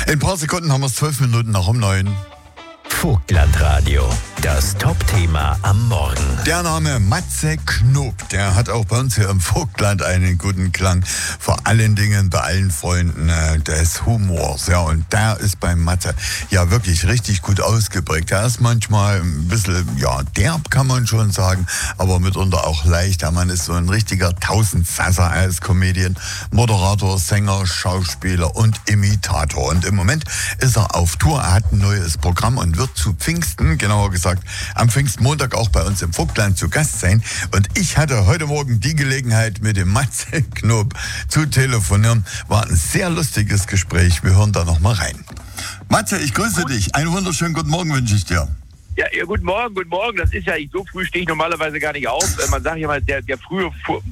In ein paar Sekunden haben wir es 12 Minuten nach um 9. Vogtlandradio, das Top-Thema am Morgen. Der Name Matze Knob, der hat auch bei uns hier im Vogtland einen guten Klang. Vor allen Dingen bei allen Freunden des Humors. Ja, und der ist bei Matze ja wirklich richtig gut ausgeprägt. Der ist manchmal ein bisschen, derb kann man schon sagen, aber mitunter auch leicht. Der Mann ist so ein richtiger Tausendsasser. Er ist Comedian, Moderator, Sänger, Schauspieler und Imitator. Und im Moment ist er auf Tour. Er hat ein neues Programm und wird zu Pfingsten, genauer gesagt am Pfingstmontag, auch bei uns im Vogtland zu Gast sein. Und ich hatte heute Morgen die Gelegenheit, mit dem Matze Knob zu telefonieren. War ein sehr lustiges Gespräch. Wir hören da noch mal rein. Matze, ich grüße dich. Einen wunderschönen guten Morgen wünsche ich dir. Ja, guten Morgen. Das ist ja, so früh stehe ich normalerweise gar nicht auf. Man sagt ja mal, der frühe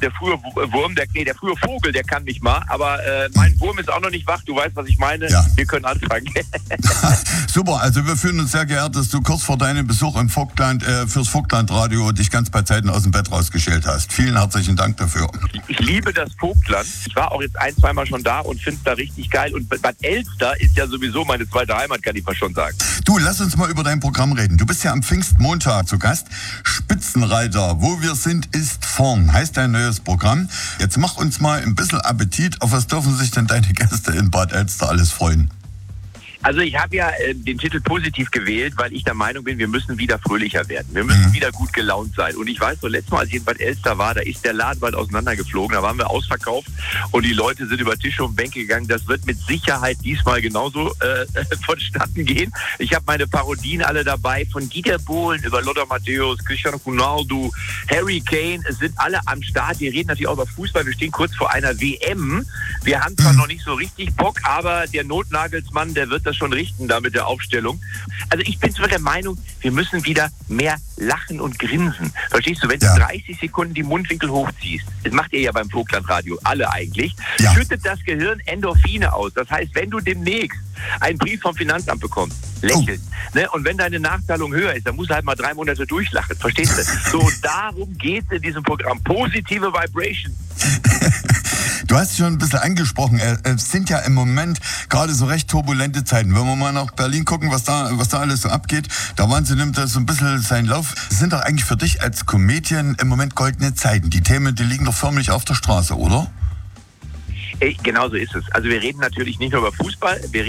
Vogel, der kann nicht mal. Aber mein Wurm ist auch noch nicht wach. Du weißt, was ich meine. Ja. Wir können anfangen. Super, also wir fühlen uns sehr geehrt, dass du kurz vor deinem Besuch im Vogtland fürs Vogtlandradio dich ganz bei Zeiten aus dem Bett rausgeschält hast. Vielen herzlichen Dank dafür. Ich liebe das Vogtland. Ich war auch jetzt 1-2 Mal schon da und finde es da richtig geil. Und Bad Elster ist ja sowieso meine zweite Heimat, kann ich fast schon sagen. Du, lass uns mal über dein Programm reden. Du bist ja am Pfingstmontag zu Gast. Spitzenreiter, wo wir sind, ist vorn, heißt dein neues Programm. Jetzt mach uns mal ein bisschen Appetit. Auf was dürfen sich denn deine Gäste in Bad Elster alles freuen? Also ich habe ja den Titel positiv gewählt, weil ich der Meinung bin, wir müssen wieder fröhlicher werden. Wir müssen wieder gut gelaunt sein. Und ich weiß, so letztes Mal, als ich in Bad Elster war, da ist der Laden bald auseinandergeflogen. Da waren wir ausverkauft und die Leute sind über Tische und Bänke gegangen. Das wird mit Sicherheit diesmal genauso vonstatten gehen. Ich habe meine Parodien alle dabei, von Dieter Bohlen über Lothar Matthäus, Cristiano Ronaldo, Harry Kane. Es sind alle am Start. Wir reden natürlich auch über Fußball. Wir stehen kurz vor einer WM. Wir haben zwar noch nicht so richtig Bock, aber der Notnagelsmann, der wird das schon richten da mit der Aufstellung. Also ich bin zwar der Meinung, wir müssen wieder mehr lachen und grinsen. Verstehst du, wenn du 30 Sekunden die Mundwinkel hochziehst, das macht ihr ja beim Vogtlandradio, alle eigentlich, schüttet das Gehirn Endorphine aus. Das heißt, wenn du demnächst einen Brief vom Finanzamt bekommst, lächeln. Ne? Und wenn deine Nachzahlung höher ist, dann musst du halt mal 3 Monate durchlachen. Verstehst du? So, darum geht es in diesem Programm. Positive Vibration. Du hast schon ein bisschen angesprochen, es sind ja im Moment gerade so recht turbulente Zeiten. Wenn wir mal nach Berlin gucken, was da alles so abgeht, der Wahnsinn nimmt das so ein bisschen seinen Lauf. Das sind doch eigentlich für dich als Comedian im Moment goldene Zeiten. Die Themen, die liegen doch förmlich auf der Straße, oder? Genau so ist es. Also wir reden natürlich nicht nur über Fußball, wir